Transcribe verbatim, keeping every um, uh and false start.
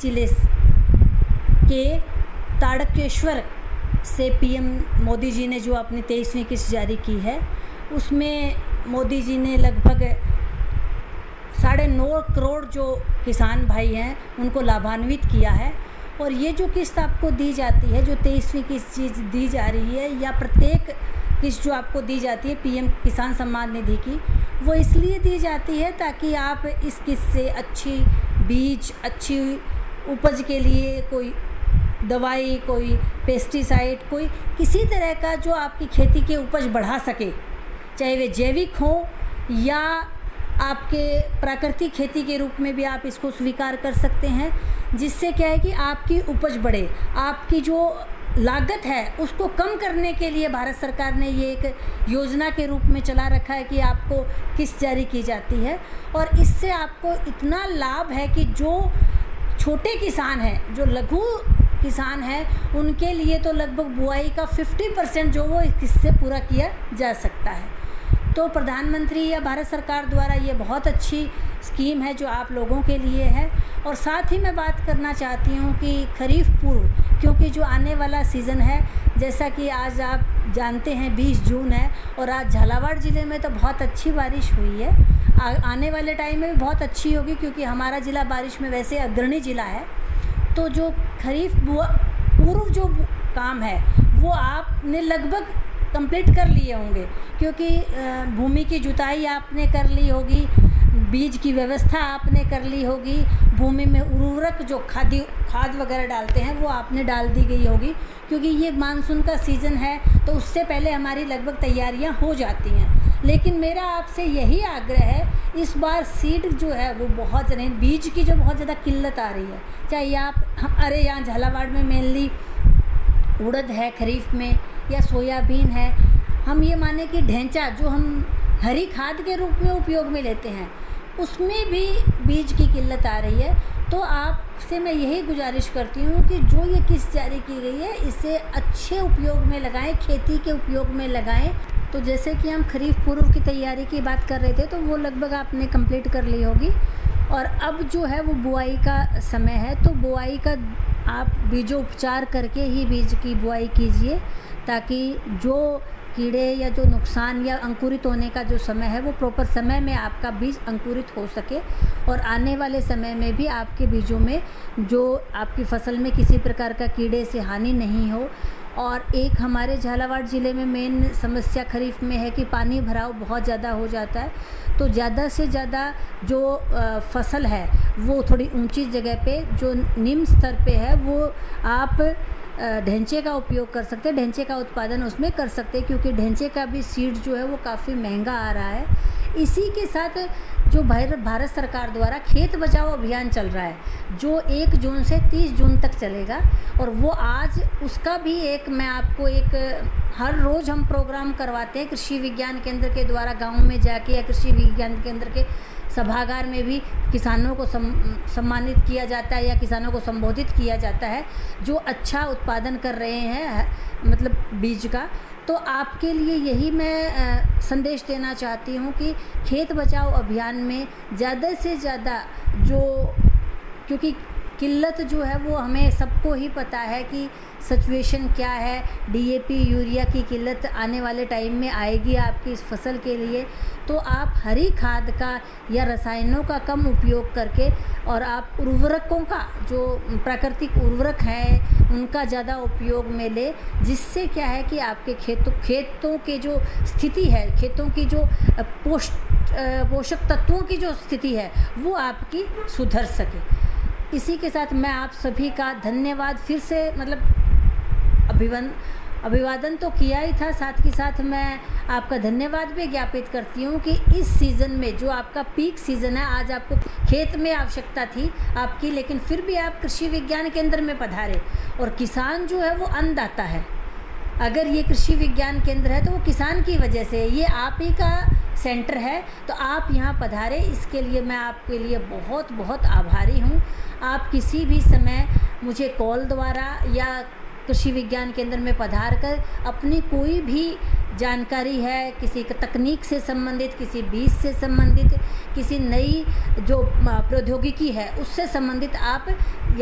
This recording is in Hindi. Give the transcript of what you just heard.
जिले के ताड़केश्वर से पीएम मोदी जी ने जो अपनी तेईसवीं किस्त जारी की है, उसमें मोदी जी ने लगभग साढ़े नौ करोड़ जो किसान भाई हैं उनको लाभान्वित किया है। और ये जो किस्त आपको दी जाती है, जो तेईसवीं किस्त चीज़ दी जा रही है, या प्रत्येक किस्त जो आपको दी जाती है पीएम किसान सम्मान निधि की, वो इसलिए दी जाती है ताकि आप इस किस्त से अच्छी बीज, अच्छी उपज के लिए कोई दवाई, कोई पेस्टिसाइड, कोई किसी तरह का जो आपकी खेती के उपज बढ़ा सके, चाहे वे जैविक हो या आपके प्राकृतिक खेती के रूप में भी आप इसको स्वीकार कर सकते हैं, जिससे क्या है कि आपकी उपज बढ़े। आपकी जो लागत है उसको कम करने के लिए भारत सरकार ने ये एक योजना के रूप में चला रखा है कि आपको किस्त जारी की जाती है। और इससे आपको इतना लाभ है कि जो छोटे किसान हैं, जो लघु किसान हैं, उनके लिए तो लगभग बुआई का पचास परसेंट जो वो इससे पूरा किया जा सकता है। तो प्रधानमंत्री या भारत सरकार द्वारा ये बहुत अच्छी स्कीम है जो आप लोगों के लिए है। और साथ ही मैं बात करना चाहती हूँ कि खरीफ पूर्व, क्योंकि जो आने वाला सीज़न है, जैसा कि आज आप जानते हैं बीस जून है और आज झालावाड़ ज़िले में तो बहुत अच्छी बारिश हुई है। आ, आने वाले टाइम में भी बहुत अच्छी होगी, क्योंकि हमारा ज़िला बारिश में वैसे अग्रणी ज़िला है। तो जो खरीफ बुआ पूर्व जो काम है वो आपने लगभग कंप्लीट कर लिए होंगे, क्योंकि भूमि की जुताई आपने कर ली होगी, बीज की व्यवस्था आपने कर ली होगी, भूमि में उर्वरक जो खाद्य खाद वगैरह डालते हैं वो आपने डाल दी गई होगी, क्योंकि ये मानसून का सीज़न है तो उससे पहले हमारी लगभग तैयारियां हो जाती हैं। लेकिन मेरा आपसे यही आग्रह है, इस बार सीड जो है वो बहुत ज़्यादा, बीज की जो बहुत ज़्यादा किल्लत आ रही है, चाहे आप हम अरे यहाँ झालावाड़ में मेनली उड़द है खरीफ में, या सोयाबीन है, हम ये माने कि ढेंचा जो हम हरी खाद के रूप में उपयोग में लेते हैं, उसमें भी बीज की किल्लत आ रही है। तो आपसे मैं यही गुजारिश करती हूँ कि जो ये किस्त जारी की गई है इसे अच्छे उपयोग में लगाएं, खेती के उपयोग में लगाएं। तो जैसे कि हम खरीफ पूर्व की तैयारी की बात कर रहे थे, तो वो लगभग आपने कंप्लीट कर ली होगी। और अब जो है वो बुआई का समय है, तो बुआई का आप बीजोपचार करके ही बीज की बुआई कीजिए, ताकि जो कीड़े या जो नुकसान या अंकुरित होने का जो समय है वो प्रॉपर समय में आपका बीज अंकुरित हो सके, और आने वाले समय में भी आपके बीजों में जो आपकी फसल में किसी प्रकार का कीड़े से हानि नहीं हो। और एक हमारे झालावाड़ ज़िले में मेन समस्या खरीफ में है कि पानी भराव बहुत ज़्यादा हो जाता है, तो ज़्यादा से ज़्यादा जो फसल है वो थोड़ी ऊंची जगह पे जो निम्न स्तर पे है वो आप ढेंचे का उपयोग कर सकते हैं, ढेंचे का उत्पादन उसमें कर सकते हैं, क्योंकि ढेंचे का भी सीड जो है वो काफ़ी महंगा आ रहा है। इसी के साथ जो भारत सरकार द्वारा खेत बचाओ अभियान चल रहा है, जो एक जून से तीस जून तक चलेगा, और वो आज उसका भी एक मैं आपको एक हर रोज़ हम प्रोग्राम करवाते हैं कृषि विज्ञान केंद्र के द्वारा, गाँव में जाके या कृषि विज्ञान केंद्र के सभागार में भी किसानों को सम, सम्मानित किया जाता है या किसानों को संबोधित किया जाता है जो अच्छा उत्पादन कर रहे हैं, मतलब बीज का। तो आपके लिए यही मैं संदेश देना चाहती हूँ कि खेत बचाओ अभियान में ज़्यादा से ज़्यादा जो, क्योंकि किल्लत जो है वो हमें सबको ही पता है कि सिचुएशन क्या है, डीएपी यूरिया की किल्लत आने वाले टाइम में आएगी आपकी इस फसल के लिए। तो आप हरी खाद का या रसायनों का कम उपयोग करके, और आप उर्वरकों का जो प्राकृतिक उर्वरक हैं उनका ज़्यादा उपयोग में ले, जिससे क्या है कि आपके खेतों खेतों के जो स्थिति है, खेतों की जो पोष पोषक तत्वों की जो स्थिति है वो आपकी सुधर सके। इसी के साथ मैं आप सभी का धन्यवाद फिर से, मतलब अभिवन अभिवादन तो किया ही था, साथ ही साथ मैं आपका धन्यवाद भी ज्ञापित करती हूँ कि इस सीज़न में जो आपका पीक सीज़न है, आज आपको खेत में आवश्यकता थी आपकी, लेकिन फिर भी आप कृषि विज्ञान केंद्र में पधारे। और किसान जो है वो अन्नदाता है, अगर ये कृषि विज्ञान केंद्र है तो वो किसान की वजह से, ये आप ही का सेंटर है, तो आप यहाँ पधारे, इसके लिए मैं आपके लिए बहुत बहुत आभारी हूँ। आप किसी भी समय मुझे कॉल द्वारा या कृषि विज्ञान केंद्र में पधार कर अपनी कोई भी जानकारी है, किसी तकनीक से संबंधित, किसी बीज से संबंधित, किसी नई जो प्रौद्योगिकी है उससे संबंधित आप